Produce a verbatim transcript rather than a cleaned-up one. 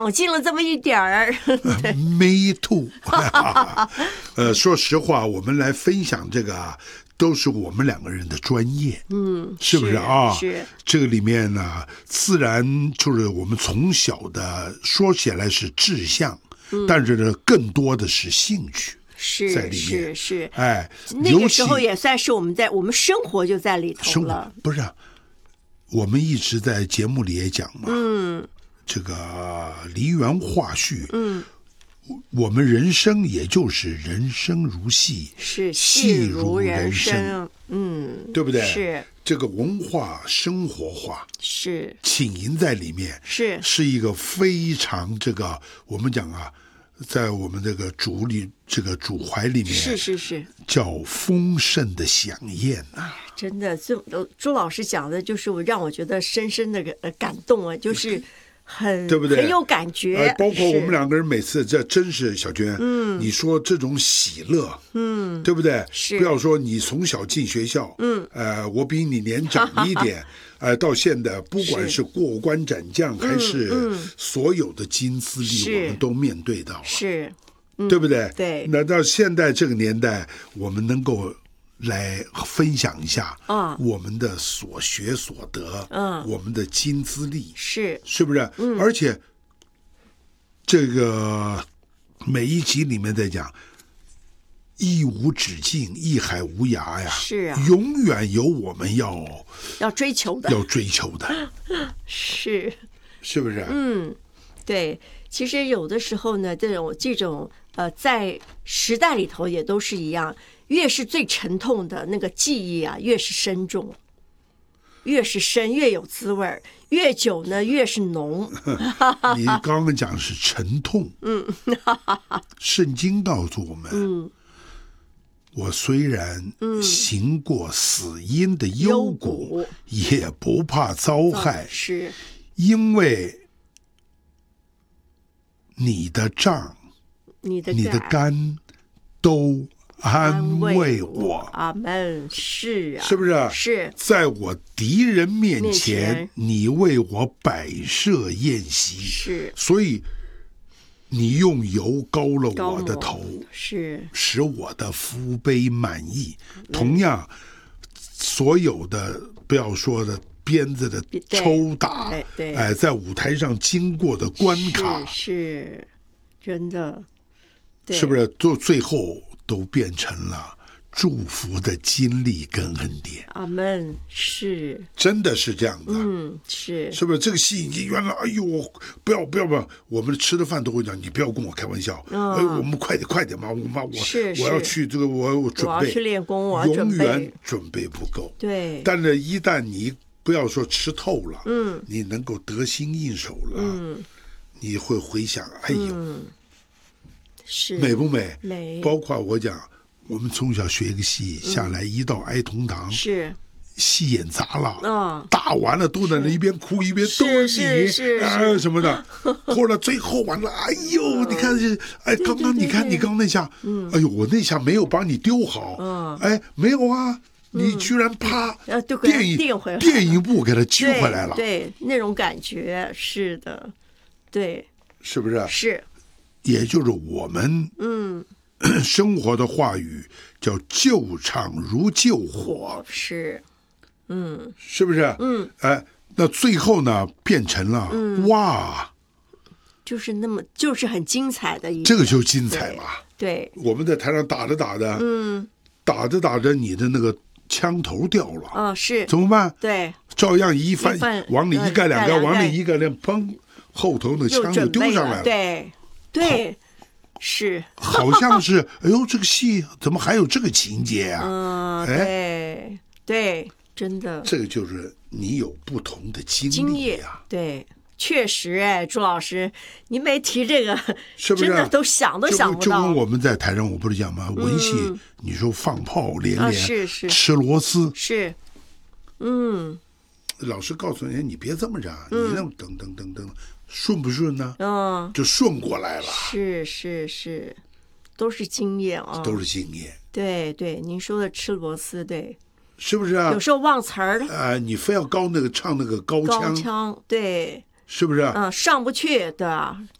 进了这么一点儿。 呃、Me too 呃，说实话，我们来分享这个啊，都是我们两个人的专业， 嗯， 是不是啊？ 是。 这个里面呢，自然就是我们从小的说起来是志向，嗯、但是呢，更多的是兴趣。 是在里面是是， 哎， 那个时候也算是我们在我们生活就在里头生了。 不是、啊，我们一直在节目里也讲嘛， 嗯， 这个梨园话序， 嗯， 我们人生也就是人生如戏， 是戏如人生，嗯， 对不对？ 是这个文化生活化是浸淫在里面， 是是一个非常这个我们讲啊。在我们这个主里，这个主怀里面， 是是是， 叫丰盛的飨宴啊！ 真的，这朱老师讲的，就是我让我觉得深深的感动啊，就是很对不对？ 很有感觉。 呃、包括我们两个人每次，这真是小娟，嗯，你说这种喜乐，嗯，对不对？ 是， 不要说你从小进学校，嗯，呃，我比你年长一点。呃，到现在，不管是过关斩将，还是所有的金资历，我们都面对到了， 是， 嗯、对不对？ 对。 那到现在这个年代，我们能够来分享一下啊，我们的所学所得，嗯，我们的金资历， 是， 是不是？嗯。而且这个每一集里面在讲。一无止境，一海无涯呀！ 是啊， 永远有我们要要追求的， 要追求的， 是是不是？ 嗯，对。其实有的时候呢，这种这种呃，在时代里头也都是一样，越是最沉痛的那个记忆啊，越是深重，越是深越有滋味儿，越久呢越是浓。 你刚刚讲是沉痛，嗯，圣经告诉我们，嗯。我虽然行过死荫的幽谷，也不怕遭害， 是因为你的杖、 你的你的竿都安慰我。 阿门。是啊， 是不是？ 是在我敌人面前，你为我摆设宴席。 是， 所以。你用油膏了我的头， 是使我的福杯满溢。同样，所有的不要说的鞭子的抽打，哎，在舞台上经过的关卡， 是, 是真的， 是不是？到最后都变成了祝福的经历跟恩典。 阿门。是， 真的是这样的。 嗯，是， 是不是这个戏你原来？哎呦，不要不要不要！我们吃的饭都会讲，你不要跟我开玩笑。嗯、哎，我们快点快点嘛！我妈我是我要去这个，我我准备， 我要去练功，我要准备， 永远准备不够。 对， 但是一旦你不要说吃透了，嗯，你能够得心应手了，嗯，你会回想，哎呦， 嗯、是美不美？ 美。 包括我讲。我们从小学一个戏下来，一到哀童堂， 是戏演砸了， 嗯， 打完了都在那一边哭一边逗你啊什么的，后来最后完了，哎呦，你看这，哎，刚刚你看你刚那下，哎呦，我那下没有把你丢好，哎，没有啊，你居然啪，电影电影部给他揪回来了， 对，那种感觉是的，对， 是不是？ 是， 也就是我们，嗯。生活的话语叫救场如救火， 是，嗯， 是不是？嗯，哎，那最后呢，变成了、嗯、哇， 就是那么，就是很精彩的一， 这个就精彩嘛。 对， 我们在台上打着打着，嗯，打着打着，你的那个枪头掉了， 啊、哦，是， 怎么办？ 对， 照样一翻，往里一盖两盖，往里一盖两，砰，后头那枪就丢上来了， 对，对。是， 好像是，哎呦，这个戏怎么还有这个情节啊？ 嗯，对，对，真的， 这个就是你有不同的经历啊。 对，确实，哎，朱老师，您没提这个， 是不是？ 真的都想都想不到。 就跟我们在台上，我不是讲吗？文戏，你说放炮连连， 是是， 吃螺丝， 是，嗯。 老师告诉你，你别这么着，你那么等等等等。顺不顺呢？ 嗯， 就顺过来了。 是是是，都是经验啊， 都是经验。 对对，您说的吃螺丝，对， 是不是啊？ 有时候忘词儿了。 啊、呃，你非要高那个唱那个高腔， 高腔，对， 是不是？ 嗯，上不去，对吧？